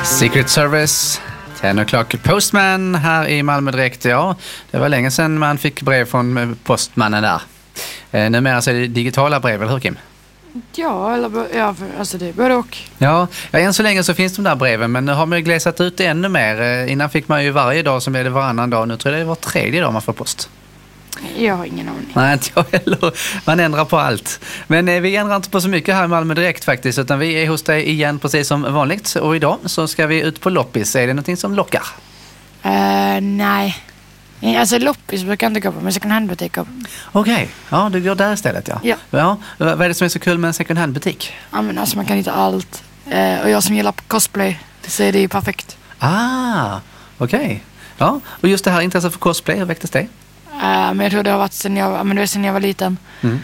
Secret Service, 10 o'clock Postman här i Malmö direkt. Ja, det var länge sedan man fick brev från postmannen där. Numera så är det digitala brev, eller hur Kim? Ja, alltså det är både och. Ja, än så länge så finns de där breven, men nu har man ju glesat ut det ännu mer. Innan fick man ju varje dag, som blev det varannan dag. Nu tror jag det var tredje dag man får post. Jag har ingen aning. Nej, inte jag heller. Man ändrar på allt. Men vi ändrar inte på så mycket här i Malmö direkt faktiskt, utan vi är hos dig igen precis som vanligt. Och idag så ska vi ut på loppis. Är det någonting som lockar? Nej. Alltså loppis brukar jag inte gå på, men second hand-butik går. Okej, ja, du går där istället, ja. Ja. Vad är det som är så kul med en second hand-butik? Ja, men alltså man kan hitta allt. Och jag som gillar cosplay, så är det ju perfekt. Okej. Ja, och just det här intresset för cosplay, hur väcktes det? Men jag tror det har varit sen jag var liten.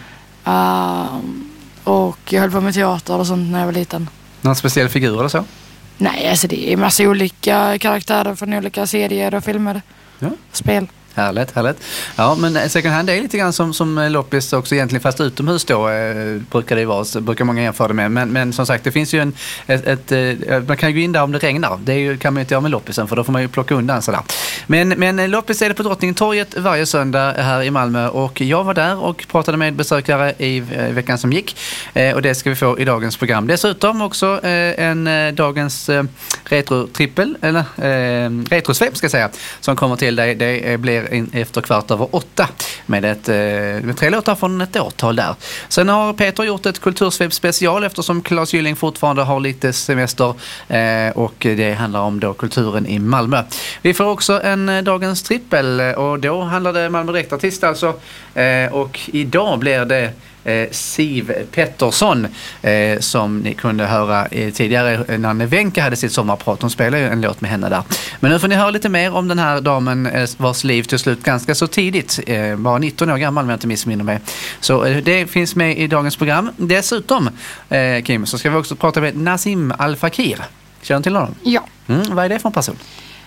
Och jag höll på med teater och sånt när jag var liten. Någon speciell figur eller så? Nej, alltså det är massa olika karaktärer från olika serier och filmer. Ja. Spel. Härligt. Ja, men second hand är lite grann som loppis också egentligen, fast utomhus då brukar det vara, brukar många jämföra det med. Men som sagt, det finns ju man kan ju gå in där om det regnar. Det kan man ju inte göra med loppisen, för då får man ju plocka undan sådär. Men loppis är det på Drottningtorget varje söndag här i Malmö, och jag var där och pratade med besökare i veckan som gick, och det ska vi få i dagens program. Dessutom också en dagens retro-trippel, eller retrosvep ska jag säga, som kommer till dig. Det blir efter 7:15 med 3 låtar från ett årtal där. Sen har Peter gjort ett kultursvep special eftersom Claes Gylling fortfarande har lite semester, och det handlar om då kulturen i Malmö. Vi får också en dagens trippel, och då handlar det Malmö direktartist alltså, och idag blir det Siv Pettersson, som ni kunde höra tidigare när Nevenka hade sitt sommarprat. Hon spelade ju en låt med henne där. Men nu får ni höra lite mer om den här damen vars liv till slut ganska så tidigt, bara 19 år gammal om jag inte missminner mig. Så det finns med i dagens program. Dessutom, Kim, så ska vi också prata med Nazim Al Fakir. Känner du till honom? Ja. Vad är det för en person?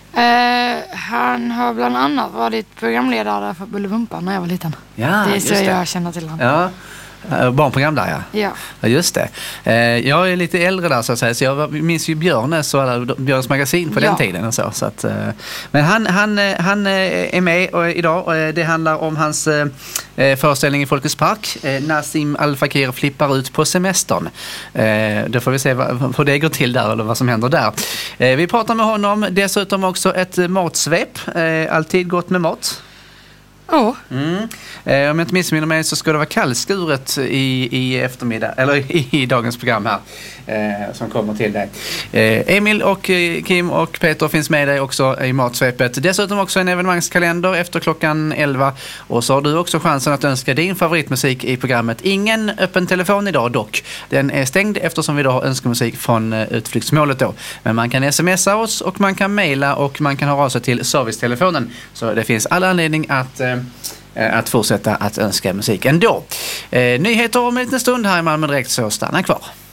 Han har bland annat varit programledare för Bullevumpan när jag var liten. Ja, det är så jag känner till honom. Ja. Barnprogram där, ja. Ja, just det. Jag är lite äldre där så att säga, så jag minns ju Björnes magasin på den tiden och så att, men han är med idag, och det handlar om hans föreställning i Folkets park. Nazim Al Fakir flippar ut på semestern. Då får vi se hur det går till där, eller vad som händer där. Vi pratar med honom, dessutom också ett matsvep. Alltid gott med mat. Ja. Om jag inte missminner mig så ska det vara kallskuret i eftermiddag, eller i dagens program här, som kommer till dig. Emil och Kim och Peter finns med dig också i matsvepet. Dessutom också en evenemangskalender efter klockan 11, och så har du också chansen att önska din favoritmusik i programmet. Ingen öppen telefon idag dock. Den är stängd eftersom vi då har önskemusik från utflyktsmålet då. Men man kan smsa oss, och man kan mejla, och man kan höra av sig till servicetelefonen. Så det finns alla anledning att fortsätta att önska musik ändå. Nyheter om en liten stund här i Malmö direkt, så stanna kvar.